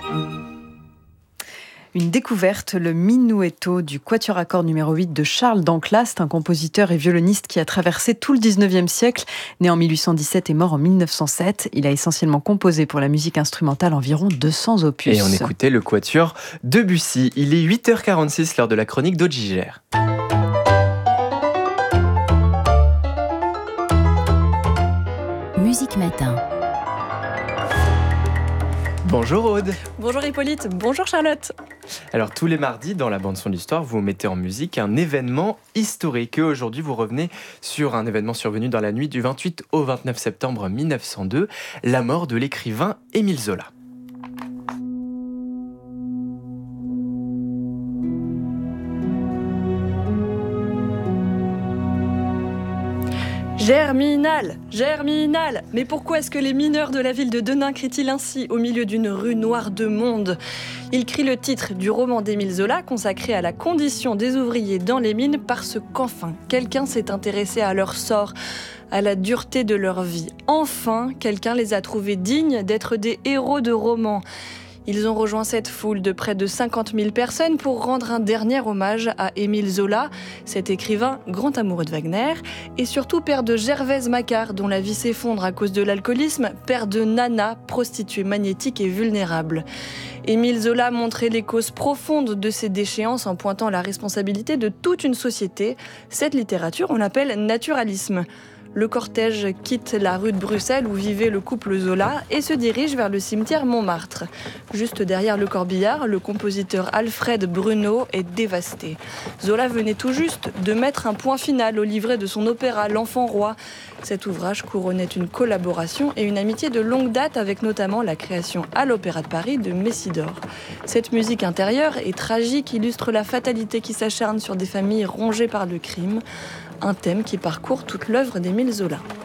Une découverte, le Minuetto du quatuor à cordes numéro 8 de Charles Danclast, un compositeur et violoniste qui a traversé tout le 19e siècle. Né en 1817 et mort en 1907, il a essentiellement composé pour la musique instrumentale environ 200 opus. Et on écoutait le quatuor Debussy. Il est 8h46 lors de la chronique d'Audjiger. Musique Matin. Bonjour Aude. Bonjour Hippolyte, bonjour Charlotte. Alors tous les mardis, dans la bande-son de l'histoire, vous mettez en musique un événement historique. Et aujourd'hui, vous revenez sur un événement survenu dans la nuit du 28 au 29 septembre 1902, la mort de l'écrivain Émile Zola. Germinal, Germinal. Mais pourquoi est-ce que les mineurs de la ville de Denain crient-ils ainsi au milieu d'une rue noire de monde ? Ils crient le titre du roman d'Émile Zola consacré à la condition des ouvriers dans les mines parce qu'enfin, quelqu'un s'est intéressé à leur sort, à la dureté de leur vie. Enfin, quelqu'un les a trouvés dignes d'être des héros de roman. Ils ont rejoint cette foule de près de 50 000 personnes pour rendre un dernier hommage à Émile Zola, cet écrivain grand amoureux de Wagner, et surtout père de Gervaise Macquart, dont la vie s'effondre à cause de l'alcoolisme, père de Nana, prostituée magnétique et vulnérable. Émile Zola montrait les causes profondes de ces déchéances en pointant la responsabilité de toute une société. Cette littérature, on l'appelle naturalisme. Le cortège quitte la rue de Bruxelles où vivait le couple Zola et se dirige vers le cimetière Montmartre. Juste derrière le corbillard, le compositeur Alfred Bruneau est dévasté. Zola venait tout juste de mettre un point final au livret de son opéra L'Enfant Roi. Cet ouvrage couronnait une collaboration et une amitié de longue date avec notamment la création à l'Opéra de Paris de Messidor. Cette musique intérieure et tragique illustre la fatalité qui s'acharne sur des familles rongées par le crime. Un thème qui parcourt toute l'œuvre d'Émile Zola.